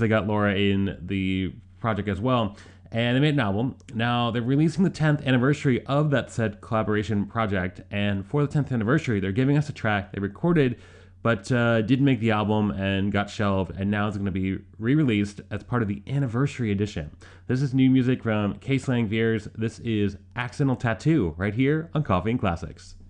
They got Laura in the project as well, and they made an album. Now they're releasing the 10th anniversary of that said collaboration project, and for the 10th anniversary, they're giving us a track they recorded but didn't make the album and got shelved, and now it's going to be re-released as part of the anniversary edition. This is new music from Case Lang Veers. This is Accidental Tattoo right here on Coffee and Classics.